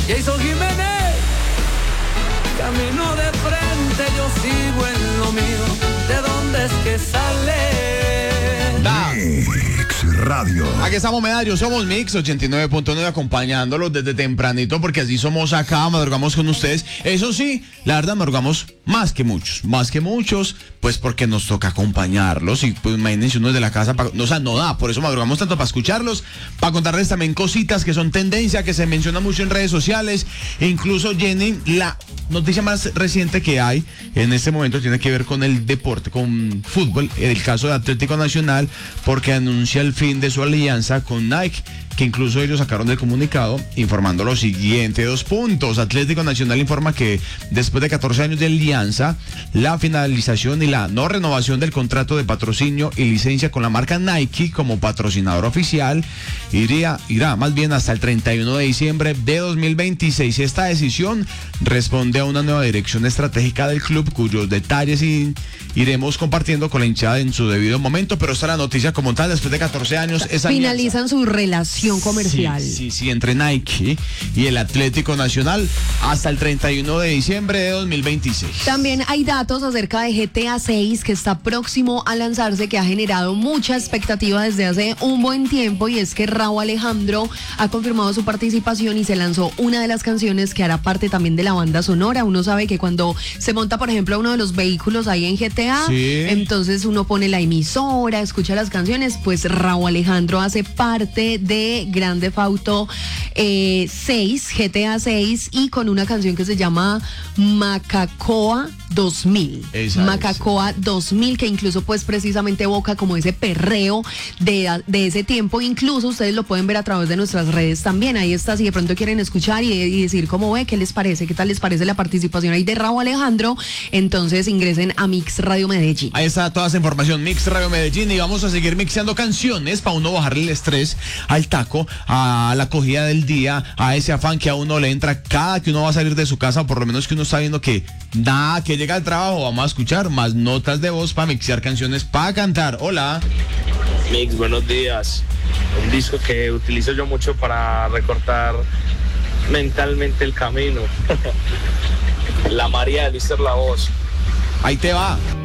Jason Jiménez. Camino de frente, yo sigo en lo mío. ¿De dónde es que sale? Mix Radio. Aquí estamos, Medallo, somos Mix 89.9 acompañándolos desde tempranito porque así somos acá, madrugamos con ustedes. Eso sí, la verdad madrugamos más que muchos, pues porque nos toca acompañarlos y pues imagínense uno de la casa, no da, por eso madrugamos tanto para escucharlos, para contarles también cositas que son tendencia, que se menciona mucho en redes sociales, e incluso Jenny, la noticia más reciente que hay en este momento tiene que ver con el deporte, con fútbol, el caso de Atlético Nacional, porque anuncia el fin de su alianza con Nike, que incluso ellos sacaron el comunicado informando lo siguiente, 2 puntos. Atlético Nacional informa que después de 14 años de alianza, la finalización y la no renovación del contrato de patrocinio y licencia con la marca Nike como patrocinador oficial irá más bien hasta el 31 de diciembre de 2026. Esta decisión responde a una nueva dirección estratégica del club, cuyos detalles iremos compartiendo con la hinchada en su debido momento, pero esta es la noticia como tal, después de 14 años. Esa finalizan alianza, su relación comercial. Sí, entre Nike y el Atlético Nacional hasta el 31 de diciembre de 2026. También hay datos acerca de GTA 6 que está próximo a lanzarse, que ha generado mucha expectativa desde hace un buen tiempo, y es que Rauw Alejandro ha confirmado su participación y se lanzó una de las canciones que hará parte también de la banda sonora. Uno sabe que cuando se monta, por ejemplo, uno de los vehículos ahí en GTA, entonces uno pone la emisora, escucha las canciones, pues Rauw Alejandro hace parte de Grand Theft Auto 6, GTA 6, y con una canción que se llama Macacoa 2000. Macacoa 2000, que incluso pues precisamente evoca como ese perreo de ese tiempo. Incluso ustedes lo pueden ver a través de nuestras redes también. Ahí está, si de pronto quieren escuchar y decir cómo ve, qué les parece, qué tal les parece la participación ahí de Rauw Alejandro, entonces ingresen a Mix Radio Medellín. Ahí está toda esa información, Mix Radio Medellín, y vamos a seguir mixeando canciones para uno bajarle el estrés al taco, a la acogida del día, a ese afán que a uno le entra cada que uno va a salir de su casa, o por lo menos que uno está viendo que llega al trabajo. Vamos a escuchar más notas de voz para mixear canciones para cantar. Hola. Mix, buenos días. Un disco que utilizo yo mucho para recortar mentalmente el camino. La María de Lister La Voz. Ahí te va.